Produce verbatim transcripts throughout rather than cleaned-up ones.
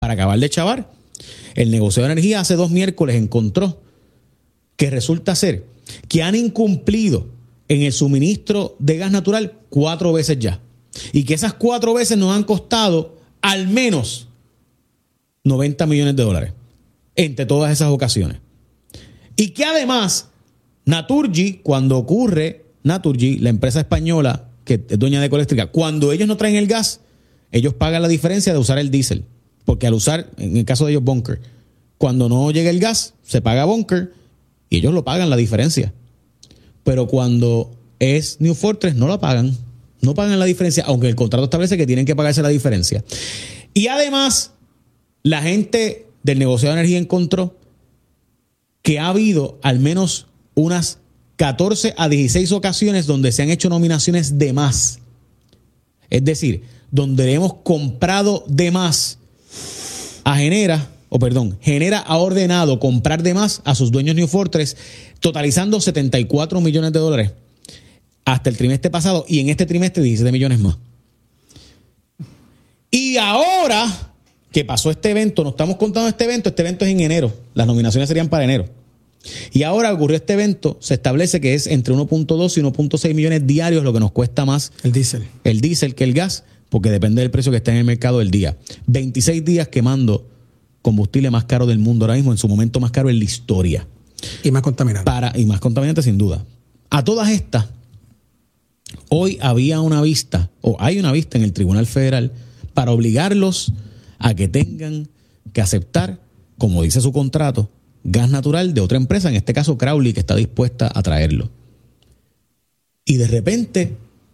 para acabar de chavar. El negociado de energía hace dos miércoles encontró que resulta ser que han incumplido en el suministro de gas natural cuatro veces ya. Y que esas cuatro veces nos han costado al menos noventa millones de dólares entre todas esas ocasiones. Y que además Naturgy, cuando ocurre, Naturgy, la empresa española que es dueña de Ecoeléctrica, cuando ellos no traen el gas, ellos pagan la diferencia de usar el diésel. Porque al usar, en el caso de ellos, bunker, cuando no llega el gas, se paga bunker y ellos lo pagan la diferencia. Pero cuando es New Fortress, no la pagan. No pagan la diferencia, aunque el contrato establece que tienen que pagarse la diferencia. Y además, la gente del negociado de energía encontró que ha habido al menos unas catorce a dieciséis ocasiones donde se han hecho nominaciones de más. Es decir, donde hemos comprado de más a Genera, o perdón, Genera ha ordenado comprar de más a sus dueños New Fortress, totalizando setenta y cuatro millones de dólares hasta el trimestre pasado, y en este trimestre diecisiete millones más. Y ahora que pasó este evento, no estamos contando este evento, este evento es en enero, las nominaciones serían para enero. Y ahora ocurrió este evento, se establece que es entre uno punto dos y uno punto seis millones diarios lo que nos cuesta más el diésel. El diésel que el gas, porque depende del precio que esté en el mercado del día. veintiséis días quemando combustible más caro del mundo ahora mismo, en su momento más caro en la historia. Y más contaminante. Para, y más contaminante sin duda. A todas estas, hoy había una vista, o hay una vista en el Tribunal Federal para obligarlos a que tengan que aceptar, como dice su contrato, gas natural de otra empresa, en este caso Crowley, que está dispuesta a traerlo. Y de repente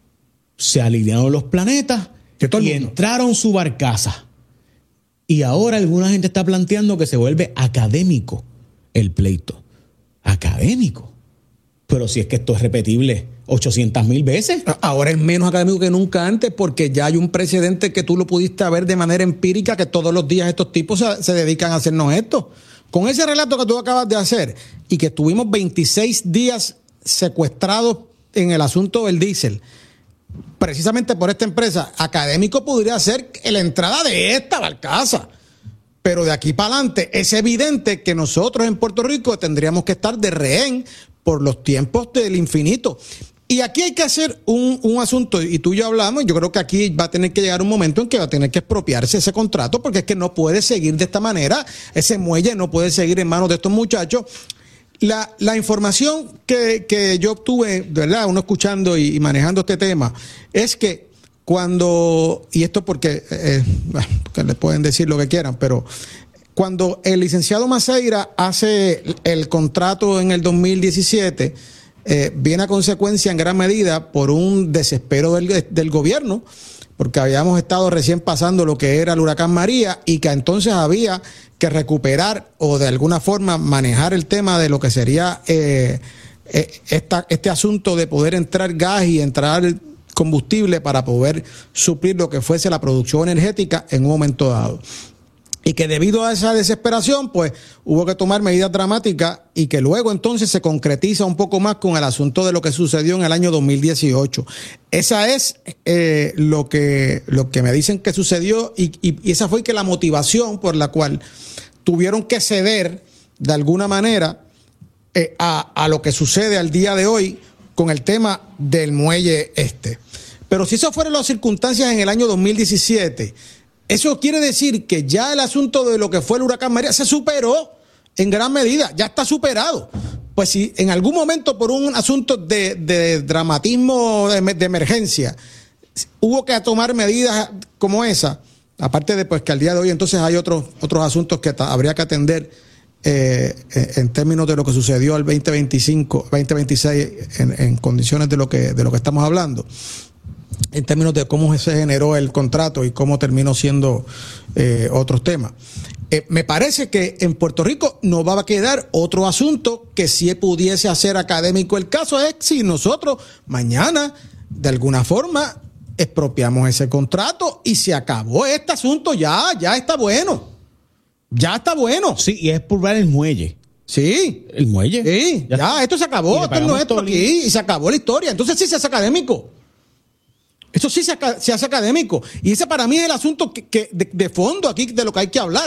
se alinearon los planetas y entraron su barcaza. Y ahora alguna gente está planteando que se vuelve académico el pleito. Académico. Pero si es que esto es repetible ochocientas mil veces. Ahora es menos académico que nunca antes, porque ya hay un precedente que tú lo pudiste ver de manera empírica, que todos los días estos tipos se, se dedican a hacernos esto. Con ese relato que tú acabas de hacer y que estuvimos veintiséis días secuestrados en el asunto del diésel, precisamente por esta empresa, académico podría ser la entrada de esta barcaza. Pero de aquí para adelante es evidente que nosotros en Puerto Rico tendríamos que estar de rehén por los tiempos del infinito. Y aquí hay que hacer un, un asunto, y tú y yo hablamos, yo creo que aquí va a tener que llegar un momento en que va a tener que expropiarse ese contrato, porque es que no puede seguir de esta manera, ese muelle no puede seguir en manos de estos muchachos. La, la información que, que yo obtuve, de verdad, uno escuchando y, y manejando este tema, es que cuando, y esto porque, eh, que les pueden decir lo que quieran, pero cuando el licenciado Maceira hace el contrato en el dos mil diecisiete, eh, viene a consecuencia en gran medida por un desespero del, del gobierno, porque habíamos estado recién pasando lo que era el huracán María y que entonces había que recuperar o de alguna forma manejar el tema de lo que sería eh, eh, esta, este asunto de poder entrar gas y entrar combustible para poder suplir lo que fuese la producción energética en un momento dado. Y que debido a esa desesperación, pues hubo que tomar medidas dramáticas y que luego entonces se concretiza un poco más con el asunto de lo que sucedió en el año dos mil dieciocho. Esa es eh, lo que lo que me dicen que sucedió y, y, y esa fue que la motivación por la cual tuvieron que ceder de alguna manera eh, a, a lo que sucede al día de hoy con el tema del muelle este. Pero si esas fueron las circunstancias en el año dos mil diecisiete... eso quiere decir que ya el asunto de lo que fue el huracán María se superó en gran medida, ya está superado. Pues si en algún momento por un asunto de, de dramatismo de, de emergencia hubo que tomar medidas como esa, aparte de pues que al día de hoy entonces hay otros otros asuntos que habría que atender eh, en términos de lo que sucedió al veinte veinticinco, veinte veintiséis en, en condiciones de lo que de lo que estamos hablando. En términos de cómo se generó el contrato y cómo terminó siendo eh, otros temas. Eh, me parece que en Puerto Rico no va a quedar otro asunto que si pudiese hacer académico el caso, es si nosotros mañana de alguna forma expropiamos ese contrato y se acabó este asunto, ya, ya está bueno. Ya está bueno. Sí, y es por el muelle. Sí. El muelle. Sí, ya, ya esto se acabó, esto no es esto aquí y se acabó la historia. Entonces sí se hace académico. Eso sí se, se hace académico. Y ese para mí es el asunto que, que de, de fondo aquí de lo que hay que hablar.